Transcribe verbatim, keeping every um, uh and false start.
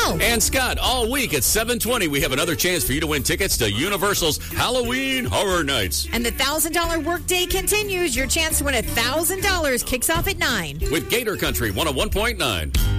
Bill. And Scott, all week at seven twenty, we have another chance for you to win tickets to Universal's Halloween Horror Nights. And the one thousand dollars workday continues. Your chance to win one thousand dollars kicks off at nine. With Gator Country one oh one point nine.